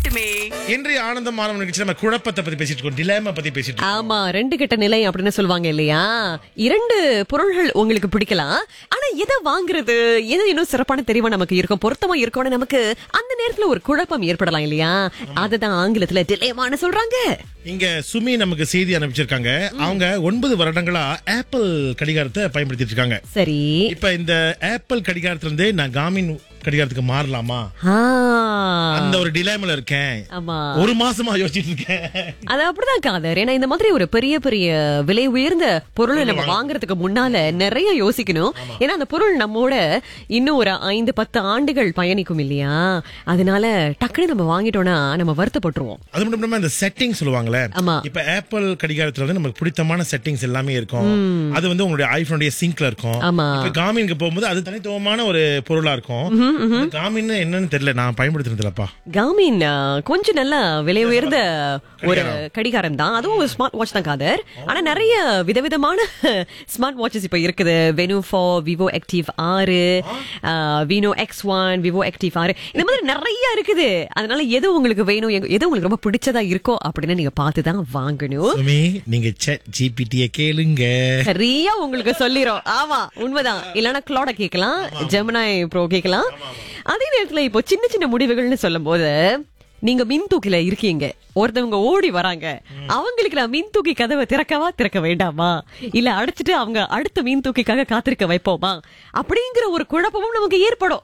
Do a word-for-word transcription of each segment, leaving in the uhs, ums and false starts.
மட்டுமே. இன்றைய ஆனந்தம் மாணவன் நிகழ்ச்சி நம்ம குழப்பத்தை பத்தி பேசிட்டு இருக்கோம், டிலேமா பத்தி பேசிட்டு இருக்கோம். ஆமா, ரெண்டு கெட்ட நிலை அப்படின்னு சொல்லுவாங்க இல்லையா? இரண்டு பொருள்கள் உங்களுக்கு பிடிக்கலாம், ஆனா எதை வாங்குறது, எது இன்னும் சிறப்பான தெரிவா நமக்கு இருக்கும், பொருத்தமா இருக்கும்னு நமக்கு அந்த நேரத்துல ஒரு குழப்பம் ஏற்படலாம் இல்லையா? அதுதான் ஆங்கிலத்துல டிலேமான்னு சொல்றாங்க. இங்க சுமி நமக்கு செய்தி அனுப்பிச்சிருக்காங்க. அவங்க ஒன்பது வருடங்களா ஆப்பிள் கடிகாரத்தை பயன்படுத்திட்டு இருக்காங்க. சரி, இப்ப இந்த ஆப்பிள் கடிகாரத்துல இருந்து நான் காமின் கடிகாரத்துக்கு மாறலாமா, ஆ, அந்த ஒரு டிலேமால இருக்கேன். ஆமா, ஒரு மாசமா யோசிச்சுட்டு இருக்கேன். அது அப்படிதான் காதர். ஏன்னா இந்த மாதிரி ஒரு பெரிய பெரிய விலை உயர்ந்த பொருளை நம்ம வாங்குறதுக்கு முன்னால நிறைய யோசிக்கணும். ஏன்னா அந்த பொருள் நம்மோட இன்னும் ஒரு ஐந்து பத்து ஆண்டுகள் பயணிக்கும் இல்லையா? அதனால டக்குனு நம்ம வாங்கிட்டோம்னா நம்ம வருத்தப்பட்டுருவோம். அது மட்டும் இல்லாம இந்த செட்டிங் சொல்லுவாங்கல்ல, ஆமா, இப்ப ஆப்பிள் கடிகாரத்துல வந்து நமக்கு பிடித்தமான செட்டிங்ஸ் எல்லாமே இருக்கும். அது வந்து உங்களுடைய ஐபோனுடைய சிங்க்ல இருக்கும். ஆமா, இப்ப காமினுக்கு போகும்போது அது தனித்துவமான ஒரு பொருளா இருக்கும். காமின் என்னன்னு தெரியல, நான் பயன்படுத்தினதுலப்பா. காமின் கொஞ்சம் நல்ல விலை உயர்ந்த ஒரு கடிகாரம் தான், அதுவும் ஒரு ஸ்மார்ட் வாட்ச் தான் காதர். ஆனா நிறைய விதவிதமான ஸ்மார்ட் வாட்சஸ் இப்ப இருக்குது. வெனு ஃபோர், விவோ ஆக்டிவ் ஆறு, Vino X one, Vivo active ஆறு, இந்த மாதிரி நிறைய இருக்குது. அதனால எது உங்களுக்கு வேணும், எது உங்களுக்கு ரொம்ப பிடிச்சதா இருக்கோ அப்படின்னு நீங்க பார்த்துதான் வாங்கணும். சுமி, நீங்க சாட் ஜிபிடிய கேளுங்க, சரியா உங்களுக்கு சொல்லிரும். ஆமா, உண்மைதான். இல்லன்னா கிளாட கேட்கலாம், ஜெமினாய் ப்ரோ கேட்கலாம். அதே நேரத்துல இப்போ சின்ன சின்ன முடிவுகள்னு சொல்லும் போது, நீங்க மின் தூக்கில இருக்கீங்க, ஒருத்தவங்க ஓடி வராங்க, அவங்களுக்கு நான் மின் தூக்கி கதவை திறக்கவா திறக்க வேண்டாமா, இல்ல அடைச்சிட்டு அவங்க அடுத்த மின் தூக்கிக்காக காத்திருக்க வைப்போமா, அப்படிங்கிற ஒரு குழப்பமும் நமக்கு ஏற்படும்.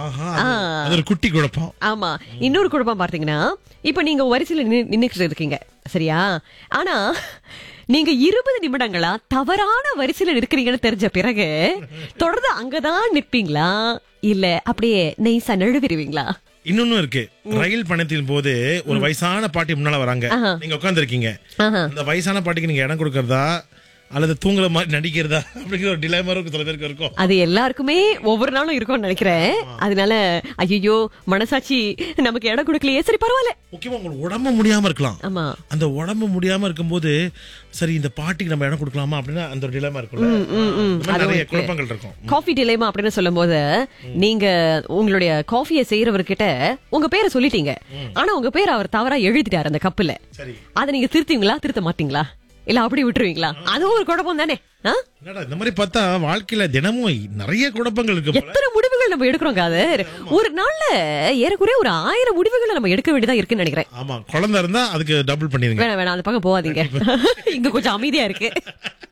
ஒரு குட்டி குழப்பம். ஆமா, இன்னொரு குழப்பம் பார்த்தீங்கன்னா, இப்ப நீங்க வரிசையில நின்னுக்கிட்டு இருக்கீங்க, சரியா? ஆனா நீங்க இருபது நிமிடங்களா தவறான வரிசையில நிற்கிறீங்கன்னு தெரிஞ்ச பிறகு தொடர்ந்து அங்கதான் நிற்பீங்களா, இல்ல அப்படியே நைசா நழுவிடுவீங்களா? இன்னொன்னு இருக்கு, ரயில் பயணத்தின் போது ஒரு வயசான பாட்டி முன்னால வராங்க, நீங்க உட்கார்ந்து இருக்கீங்க. அந்த வயசான பாட்டிக்கு நீங்க இடம் கொடுக்கறதா அல்லது தூங்குற மாதிரி நடிக்கிறதா அப்படிங்கிற ஒரு டிலேமா இருக்கும், சில பேருக்கு இருக்கும். அது எல்லாருக்குமே ஒவ்வொரு நாளும் இருக்கும்னு நினைக்கிறேன். அதனால ஐயோ மனசாட்சி நமக்கு இடம் கொடுக்கலையே, சரி பரவாயில்ல. முக்கியமா உங்களுக்கு உடம்பு முடியாம இருக்கலாம். ஆமா, அந்த உடம்பு முடியாம இருக்கும்போது சரி இந்த பாட்டிக்கு நம்ம இடம் கொடுக்கலாமா அப்படின்னு அந்த ஒரு டிலேமா இருக்கும்ல, நிறைய குழப்பங்கள் இருக்கும். காஃபி டிலேமா அப்படின்னு சொல்லும் போது, நீங்க உங்களுடைய காஃபியை செய்யறவர்கிட்ட உங்க பேரை சொல்லிட்டீங்க, ஆனா உங்க பேர் அவர் தவறா எழுதிட்டாரு அந்த கப்புல. அதை நீங்க திருத்தீங்களா திருத்த மாட்டீங்களா, இல்ல அப்படி விட்டுருவீங்களா? அதுவும் ஒரு குழப்பம் தானே. இந்த மாதிரி பார்த்தா வாழ்க்கையில தினமும் நிறைய குழப்பங்கள் இருக்கு. எத்தனை முடிவுகள் நம்ம எடுக்கிறோம் காதர், ஒரு நாள்ல ஏறக்குறைய ஒரு ஆயிரம் முடிவுகளை நம்ம எடுக்க வேண்டியதா இருக்குன்னு நினைக்கிறேன். ஆமா, குழந்தை இருந்தா அதுக்கு டபுள் பண்ணிருங்க. வேணாம் வேணாம், அந்த பக்கம் போகாதீங்க, இங்க கொஞ்சம் அமைதியா இருக்கு.